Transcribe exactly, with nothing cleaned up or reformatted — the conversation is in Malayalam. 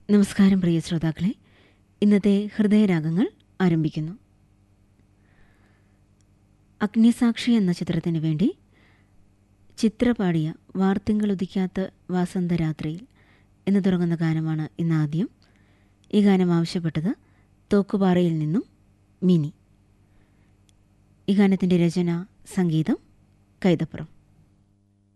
നമസ്കാരം പ്രിയ ശ്രോതാക്കളെ, ഇന്നത്തെ ഹൃദയരാഗങ്ങൾ ആരംഭിക്കുന്നു. അഗ്നിസാക്ഷി എന്ന ചിത്രത്തിന് വേണ്ടി ചിത്ര പാടിയ വാർത്തിങ്കളുദിക്കാത്ത വാസന്തരാത്രിയിൽ എന്ന് തുടങ്ങുന്ന ഗാനമാണ് ഇന്നാദ്യം. ഈ ഗാനം ആവശ്യപ്പെട്ടത് തോക്കുപാറയിൽ നിന്നും മിനി. ഈ ഗാനത്തിൻ്റെ രചന, സംഗീതം കൈതപ്പുറം.